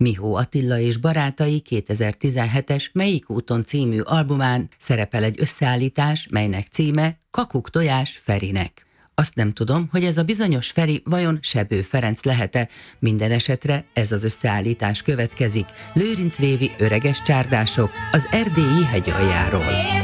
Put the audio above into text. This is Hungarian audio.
Mihó Attila és barátai 2017-es Melyik úton című albumán szerepel egy összeállítás, melynek címe Kakuk tojás Ferinek. Azt nem tudom, hogy ez a bizonyos Feri vajon Sebő Ferenc lehet-e, minden esetre ez az összeállítás következik. Lőrincrévi öreges csárdások az erdélyi hegyaljáról.